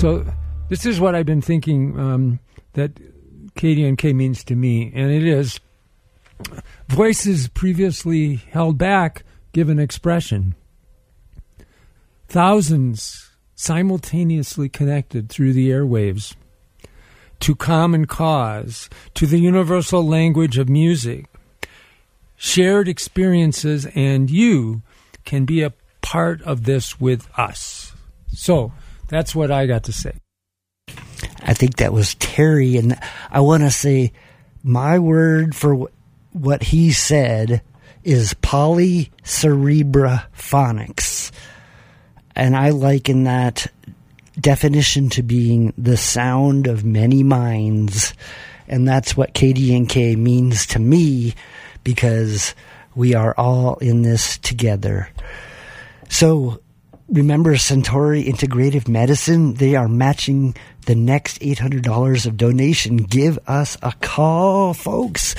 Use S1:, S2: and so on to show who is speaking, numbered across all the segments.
S1: So this is what I've been thinking that KDNK means to me, and it is voices previously held back given expression. Thousands simultaneously connected through the airwaves to common cause, to the universal language of music, shared experiences, and you can be a part of this with us. So that's what I got to say.
S2: I think that was Terry, and I want to say my word for what he said is polycerebraphonics. And I liken that definition to being the sound of many minds. And that's what KDNK means to me, because we are all in this together. So remember Centauri Integrative Medicine? They are matching the next $800 of donation. Give us a call, folks.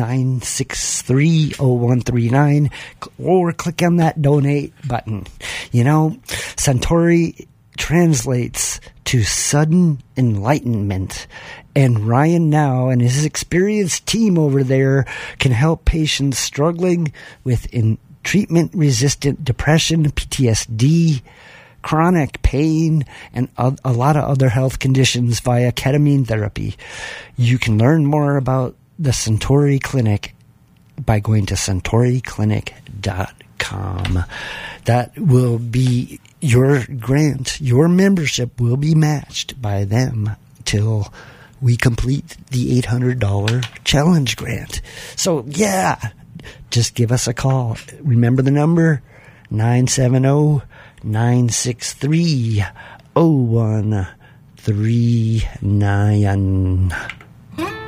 S2: 963-0139, or click on that donate button. You know, Centauri translates to sudden enlightenment. And Ryan Now and his experienced team over there can help patients struggling with treatment-resistant depression, PTSD, chronic pain, and a lot of other health conditions via ketamine therapy. You can learn more about the Centauri Clinic by going to centauriclinic.com. That will be your grant. Your membership will be matched by them till we complete the $800 challenge grant. So, yeah, just give us a call. Remember the number? 970-963-0139.